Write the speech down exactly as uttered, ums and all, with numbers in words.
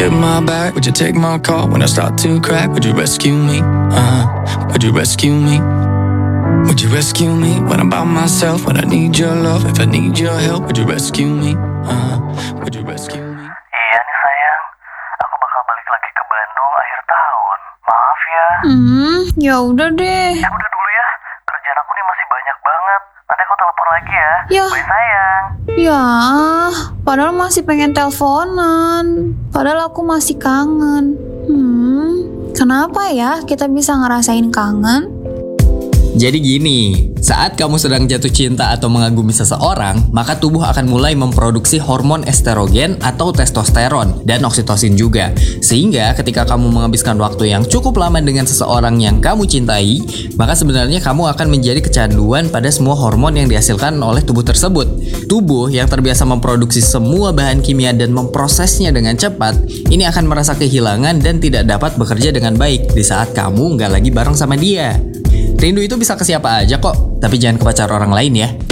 get my back? Would you take my call when I start to crack? Would you rescue me? Uh, would you rescue me? Would you rescue me when I'm by myself? When I need your love, if I need your help, would you rescue me? Uh, would you rescue me? Iya nih sayang, aku bakal balik lagi ke Bandung akhir tahun. Maaf ya. Hmm, ya udah deh. Ya udah dulu ya, kerjaan aku nih masih banyak banget. Nanti aku telepon lagi ya. Ya. Bye sayang. Ya, padahal masih pengen teleponan. Padahal aku masih kangen. Hmm, kenapa ya kita bisa ngerasain kangen? Jadi gini, saat kamu sedang jatuh cinta atau mengagumi seseorang, maka tubuh akan mulai memproduksi hormon estrogen atau testosteron dan oksitosin juga. Sehingga ketika kamu menghabiskan waktu yang cukup lama dengan seseorang yang kamu cintai, maka sebenarnya kamu akan menjadi kecanduan pada semua hormon yang dihasilkan oleh tubuh tersebut. Tubuh yang terbiasa memproduksi semua bahan kimia dan memprosesnya dengan cepat, ini akan merasa kehilangan dan tidak dapat bekerja dengan baik di saat kamu nggak lagi bareng sama dia. Rindu itu bisa ke siapa aja kok, tapi jangan ke pacar orang lain ya.